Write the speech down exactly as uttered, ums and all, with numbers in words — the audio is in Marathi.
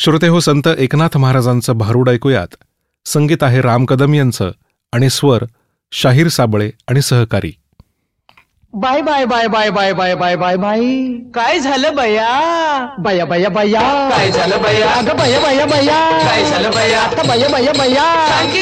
श्रोते हो, संत एकनाथ महाराजांचं भारूड ऐकूयात. संगीत आहे राम कदम यांचं आणि स्वर शाहीर साबळे आणि सहकारी. Bye bye bye bye bye bye bye bye bye. काय झालं बया? बया बया बया. काय झालं बया? अगं बया बया बया. काय झालं बया? आता बया बया बया.